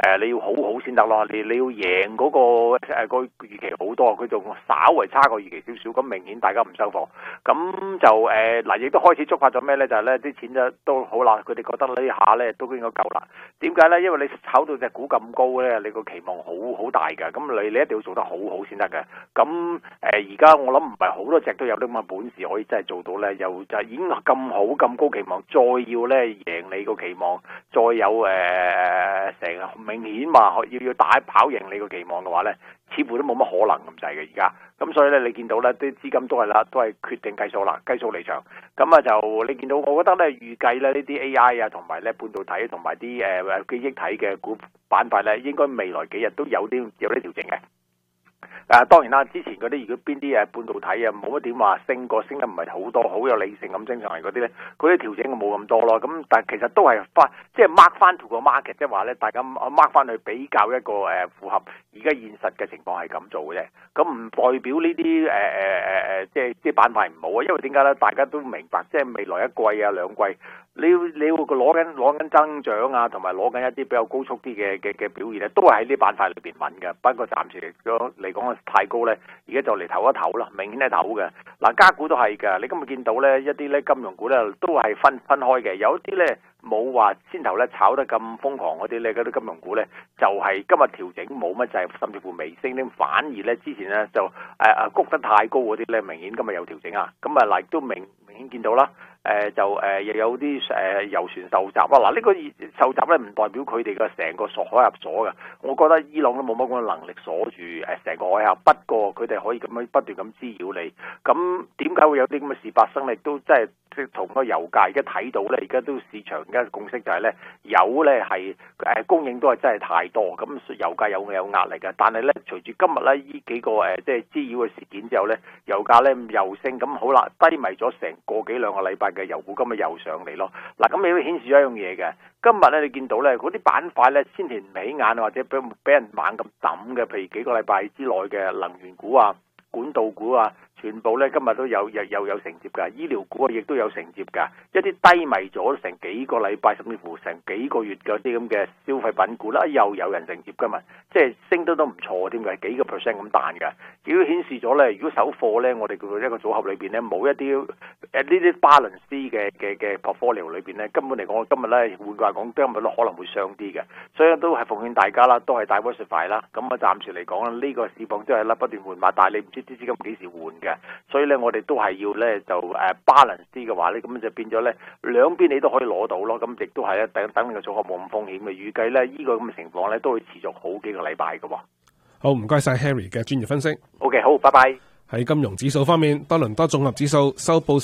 你要好好先得咯，你要贏嗰個預期好多，佢仲稍為差過預期少少，咁明顯大家唔收貨，咁就嗱亦都開始觸發咗咩咧？就係咧啲錢都好啦，佢哋覺得呢下咧都應該夠啦。點解咧？因為你炒到隻股咁高咧，你個期望好大㗎，咁你一定要做得好好先得嘅。咁而家我諗唔係好多隻都有啲咁嘅本事可以真係做到咧，又就已經咁好咁高期望，再要咧贏你個期望，再有成明顯話要打跑贏你個期望嘅話咧，似乎都冇乜可能咁滯嘅而家。咁所以咧，你見到咧啲資金都係啦，都係決定計數啦，計數離場。咁啊就你見到，我覺得咧預計咧呢啲 AI 啊，同埋咧半導體同埋啲記憶體嘅股板塊咧，應該未來幾日都有啲調整嘅。當然啦，之前嗰啲如果邊啲半導體啊冇乜點話升過，升得唔係好多，好有理性咁升上嚟嗰啲咧，嗰啲調整就冇咁多咯。咁但係其實都係即係 mark 翻 to 個 market， 即係話咧大家 mark 翻去比較一個符合而家現實嘅情況係咁做嘅啫。咁唔代表呢啲即係板塊唔好啊，因為點解咧？大家都明白，即係未來一季啊兩季，你要攞緊增長啊，同埋攞緊一啲比較高速啲嘅表現咧，都係喺呢板塊裏邊揾嘅。不過暫時嚟講太高咧，而家就嚟唞一唞啦，明顯係唞嘅。嗱，家股都係㗎，你今日見到咧一啲咧金融股咧都係分開嘅，有啲咧冇話先頭咧炒得咁瘋狂嗰啲咧，嗰啲金融股咧就係今日調整冇乜滯，甚至乎微升咧，反而咧之前咧就谷得太高嗰啲咧，明顯今日有調整啊。咁啊嗱，亦都明顯見到啦。又有啲油船受襲啊！嗱，呢個受襲咧唔代表佢哋嘅成個海峽鎖嘅，我覺得伊朗都冇乜咁嘅能力鎖住成個海峽。不過佢哋可以咁樣不斷咁滋擾你。咁點解會有啲咁嘅事發生咧？都真係從個油價而家睇到咧，而家都市場而家共識就係咧，油咧係供應都係真係太多，咁油價有壓力嘅。但係咧，隨住今日咧呢幾個即係滋擾嘅事件之後咧，油價咧又升，咁好啦，低迷咗成個幾兩個禮拜嘅油股今日又上嚟咯。嗱，咁你都顯示咗一樣嘢嘅。今日咧你見到咧嗰啲板塊咧先前唔起眼或者俾人猛咁抌嘅，譬如幾個禮拜之內嘅能源股啊、管道股啊，全部咧今日都有承接㗎，醫療股亦都有承接㗎。一啲低迷咗成幾個禮拜，甚至乎成幾個月嗰啲咁嘅消費品股啦，又有人承接㗎嘛，即係升得都唔錯添嘅，幾個 percent 咁彈㗎。如果顯示咗咧，如果手貨咧，我哋叫做一個組合裏邊咧，冇一啲呢啲 balance 嘅 portfolio 裏邊咧，根本嚟講，今日咧換句話講，今日都可能會傷啲嘅。所以都係奉勸大家啦，都係diversify啦。咁啊，暫時嚟講咧，呢個市況都係啦不斷換馬，但係你唔知啲資金幾時換嘅。所以咧，我哋都係要咧就balance 啲嘅話咧，咁就變咗咧兩邊你都可以攞到咯。咁亦都係咧等你個組合冇咁風險嘅。預計咧呢個咁嘅情況咧都會持續好幾個禮拜嘅喎。 好，唔該晒 Harry 嘅專業分析。 OK， 好，拜拜。 喺金融指數方面，多倫多綜合指數收報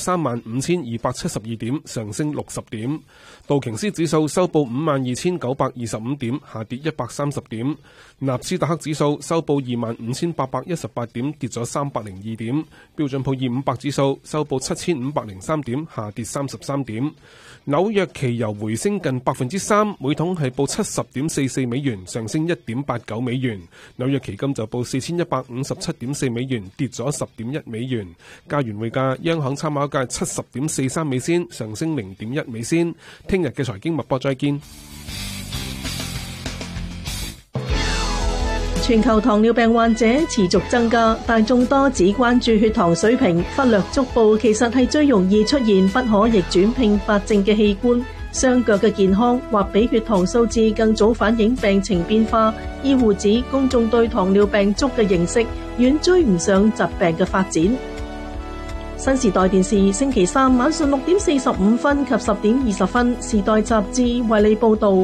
35,272點，上升60點；道瓊斯指數收報52,925點，下跌130點；納斯達克指數收報25,818點，跌咗302點；標準普爾500指數收報7,503點，下跌33點。紐約期油回升近3%，每桶係報70.44美元，上升1.89美元。紐約期金就報4,157.4美元，跌咗10.1美元。加元匯價，央行參考價70.43美仙，上升0.1美仙。聽日嘅財經脈搏再見。 全球糖尿病患者持續增加，大眾多只關注血糖水平，忽略足部其實係最容易出現不可逆轉併發症嘅器官。雙腳嘅健康或比血糖數字更早反映病情變化。醫護指公眾對糖尿病足嘅認識遠追唔上疾病嘅發展。新時代電視星期三晚上6:45及10:20，時代雜誌為你報道。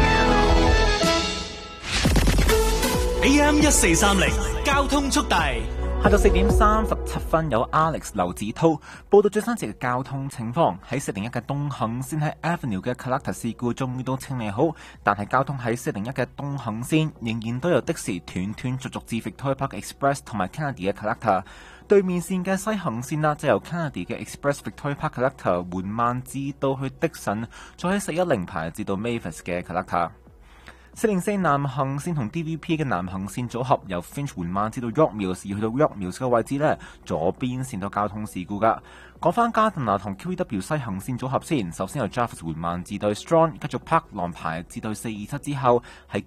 AM1430交通速遞， 下晝4:37，有 Alex 劉子濤報道最新嘅交通情況。喺401嘅東行線喺 Avenue 嘅 Collector 事故終於都清理好，但係交通喺401嘅東行線仍然都有的士斷續至 Victoria Park Express 同埋 Kennedy 嘅 Collector。對面線嘅西行線啦，就由 Kennedy 嘅 Express Victoria Park Collector 緩慢至到去的神，再喺410排至到 Mavis 嘅 Collector。404南行線同 DVP 嘅南行線組合由 Finch 緩慢至到 York Mills， 而去到 York Mills 嘅位置呢，左邊線都交通事故噶。講翻加頓拿同 QEW 西行線組合先，首先由 Jarvis 緩慢至到 Strong， 繼續 Park 浪排至到427之後，係